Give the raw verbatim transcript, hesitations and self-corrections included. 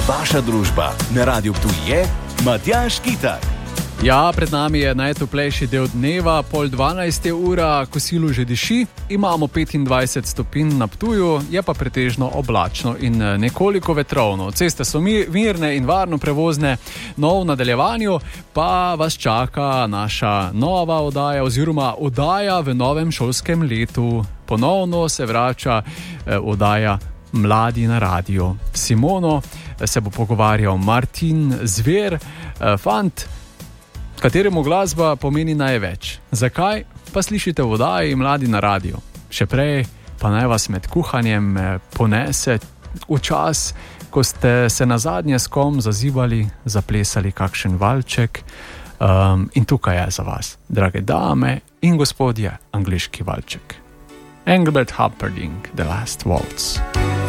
Vaša družba na Radiu Ptuj je Matjaž Kitar. Ja, pred nami je najtoplejši del dneva, pol dvanajste ura, kosilo že diši, imamo petindvajset stopinj na Ptuju, je pa pretežno oblačno in nekoliko vetrovno. Ceste so mirne in varno prevozne, no v nadaljevanju pa vas čaka naša nova oddaja oziroma oddaja v novem šolskem letu. Ponovno se vrača eh, oddaja Mladi na radio. Simono se bo pogovarjal Martin Zver, eh, fant, kateremu glasba pomeni največ. Zakaj? Pa slišite v oddaji Mladi na radio. Še prej pa naj vas med kuhanjem ponese v čas, ko ste se nazadnje s kom zazivali, zaplesali kakšen valček. Um, in tukaj je za vas, drage dame in gospodje, angliški valček. Engelbert Humperdinck, The Last Waltz.